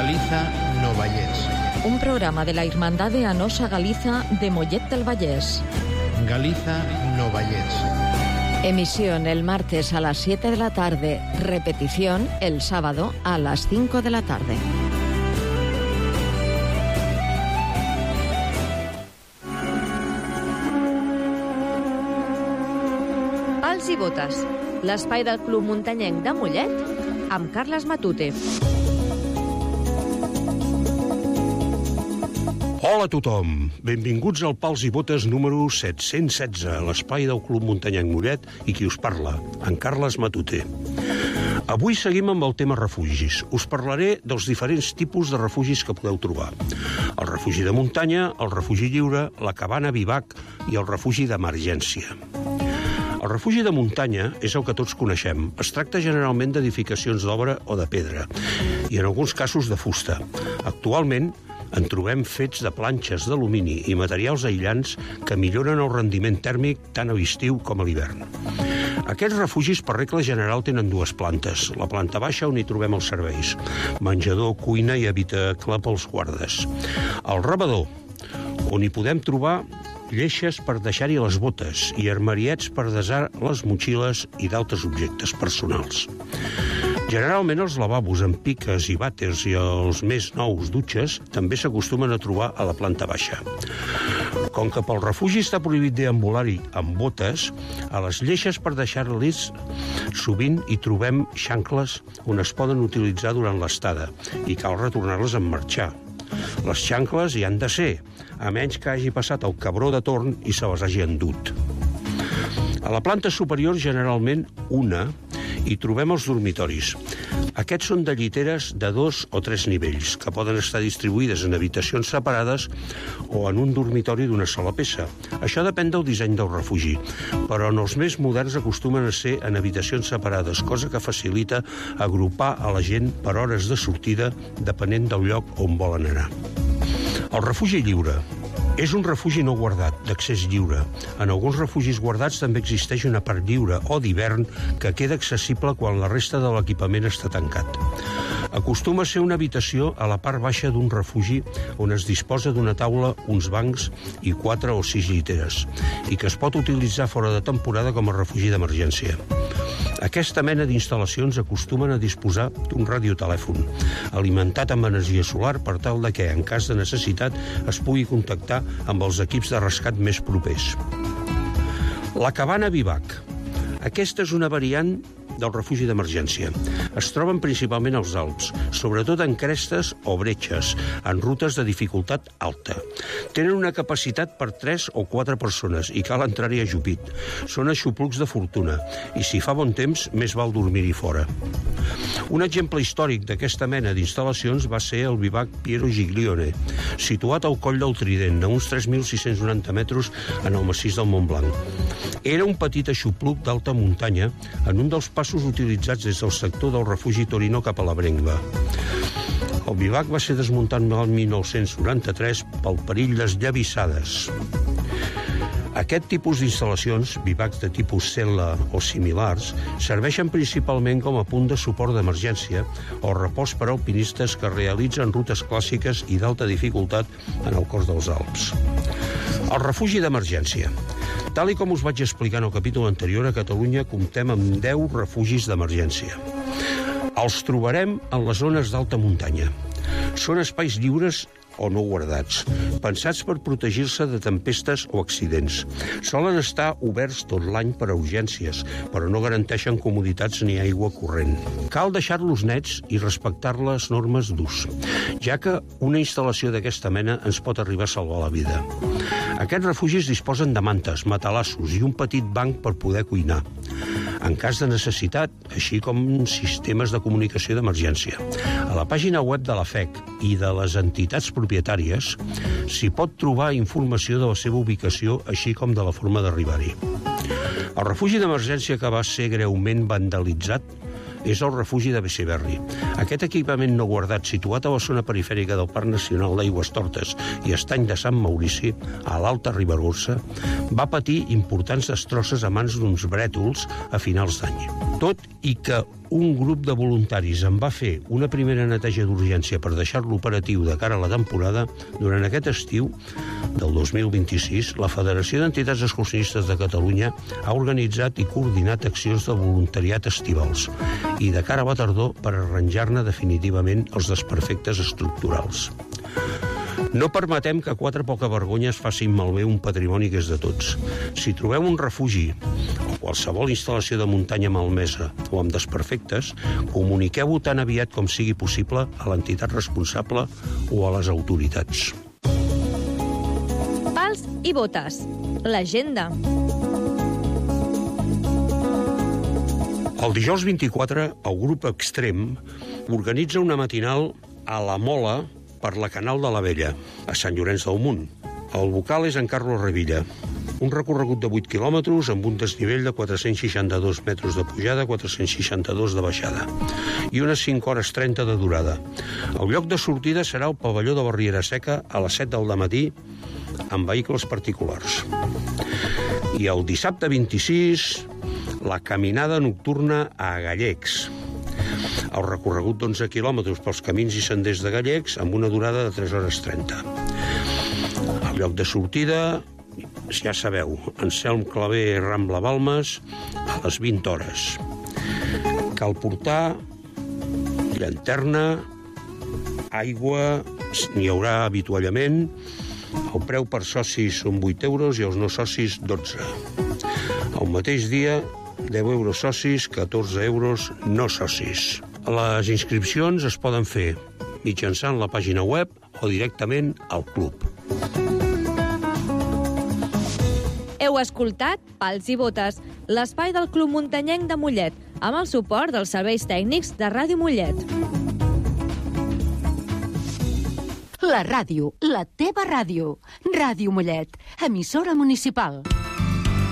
Galiza no Vallès. Un programa de la Hermandad de Anosa Galiza de Mollet del Vallès. Galiza no Vallès. Emisión el martes a las 7 de la tarde. Repetición el sábado a las 5 de la tarde. Pals i botes, l'espai del Club Muntanyenc de Mollet amb Carles Matute. Hola a tothom, benvinguts al Pals i Botes número 716, l'espai del Club Muntanyenc Mollet i qui us parla, en Carles Matute. Avui seguim amb el tema refugis. Us parlaré dels diferents tipus de refugis que podeu trobar. El refugi de muntanya, el refugi lliure, la cabana bivac i el refugi d'emergència. El refugi de muntanya és el que tots coneixem. Es tracta generalment d'edificacions d'obra o de pedra, i en alguns casos de fusta. Actualment, en trobem fets de planxes d'alumini i materials aïllants que milloren el rendiment tèrmic tant a l'estiu com a l'hivern. Aquests refugis, per regla general, tenen dues plantes. La planta baixa, on hi trobem els serveis: menjador, cuina i habitacle pels guardes. El rebedor, on hi podem trobar lleixes per deixar-hi les botes i armariets per desar les motxilles i d'altres objectes personals. Generalment els lavabos amb piques i vàters i els més nous dutxes també s'acostumen a trobar a la planta baixa. Com que pel refugi està prohibit deambular-hi amb botes, a les lleixes per deixar-les sovint hi trobem xancles on es poden utilitzar durant l'estada i cal retornar-les en marxar. Les xancles hi han de ser, a menys que hagi passat el cabró de torn i se les hagi endut. A la planta superior, generalment una, hi trobem els dormitoris. Aquests són de lliteres de 2 o 3 nivells, que poden estar distribuïdes en habitacions separades o en un dormitori d'una sola peça. Això depèn del disseny del refugi, però en els més moderns acostumen a ser en habitacions separades, cosa que facilita agrupar a la gent per hores de sortida, depenent del lloc on volen anar. El refugi lliure és un refugi no guardat, d'accés lliure. En alguns refugis guardats també existeix una part lliure o d'hivern que queda accessible quan la resta de l'equipament està tancat. Acostuma a ser una habitació a la part baixa d'un refugi on es disposa d'una taula, uns bancs i 4 o 6 lliteres, i que es pot utilitzar fora de temporada com a refugi d'emergència. Aquesta mena d'instal·lacions acostumen a disposar d'un radiotelèfon, alimentat amb energia solar per tal de que, en cas de necessitat, es pugui contactar amb els equips de rescat més propers. La cabana bivac. Aquesta és una variant del refugi d'emergència. Es troben principalment als Alps, sobretot en crestes o bretxes, en rutes de dificultat alta. Tenen una capacitat per 3 o 4 persones i cal entrar-hi ajupit. Són aixoplucs de fortuna i si fa bon temps, més val dormir-hi fora. Un exemple històric d'aquesta mena d'instal·lacions va ser el bivac Piero Giglione, situat al coll del Trident, a uns 3.690 metres en el massís del Montblanc. Era un petit aixopluc d'alta muntanya en un dels passos utilitzats des del sector del refugi Torino cap a la Brengla. El bivac va ser desmuntat el 1993 pel perill d'esllavissades. Aquest tipus d'instal·lacions, bivacs de tipus cel·la o similars, serveixen principalment com a punt de suport d'emergència o repòs per a alpinistes que realitzen rutes clàssiques i d'alta dificultat en el cos dels Alps. El refugi d'emergència. Tal i com us vaig explicar en el capítol anterior, a Catalunya comptem amb 10 refugis d'emergència. Els trobarem en les zones d'alta muntanya. Són espais lliures o no guardats, pensats per protegir-se de tempestes o accidents. Solen estar oberts tot l'any per a urgències, però no garanteixen comoditats ni aigua corrent. Cal deixar-los nets i respectar les normes d'ús, ja que una instal·lació d'aquesta mena ens pot arribar a salvar la vida. Aquests refugis disposen de mantes, matalassos i un petit banc per poder cuinar, en cas de necessitat, així com sistemes de comunicació d'emergència. A la pàgina web de la FEC i de les entitats propietàries s'hi pot trobar informació de la seva ubicació, així com de la forma d'arribar-hi. El refugi d'emergència que va ser greument vandalitzat és el refugi de Beceberri. Aquest equipament no guardat, situat a la zona perifèrica del Parc Nacional d'Aigüestortes i Estany de Sant Maurici, a l'Alta Ribagorça, va patir importants destrosses a mans d'uns brètols a finals d'any. Tot i que un grup de voluntaris en va fer una primera neteja d'urgència per deixar-lo operatiu de cara a la temporada, durant aquest estiu del 2026, la Federació d'Entitats Excursionistes de Catalunya ha organitzat i coordinat accions de voluntariat estivals i de cara a la tardor per arranjar-ne definitivament els desperfectes estructurals. No permetem que quatre pocavergonyes facin malbé un patrimoni que és de tots. Si trobeu un refugi o qualsevol instal·lació de muntanya malmesa o amb desperfectes, comuniqueu-ho tan aviat com sigui possible a l'entitat responsable o a les autoritats. Pals i botes. L'agenda. El dijous 24, el grup Extrem organitza una matinal a la Mola per la Canal de la Vella, a Sant Llorenç del Munt. El vocal és en Carlos Revilla. Un recorregut de 8 quilòmetres amb un desnivell de 462 metres de pujada, 462 de baixada i unes 5 hores 30 de durada. El lloc de sortida serà el pavelló de Barriera Seca a les 7 del dematí amb vehicles particulars. I el dissabte 26, la caminada nocturna a Gallecs. El recorregut d'11 quilòmetres pels camins i senders de Gallecs amb una durada de 3 hores 30. El lloc de sortida, ja sabeu, Anselm Clavé Rambla Balmes a les 20 hores. Cal portar llanterna, aigua, n'hi haurà avituallament. El preu per socis són 8 euros i els no socis 12. El mateix dia, 10 euros socis, 14 euros no socis. Les inscripcions es poden fer mitjançant la pàgina web o directament al club. Heu escoltat Pals i botes, l'espai del Club Muntanyenc de Mollet, amb el suport dels serveis tècnics de Ràdio Mollet. La ràdio, la teva ràdio. Ràdio Mollet, emissora municipal.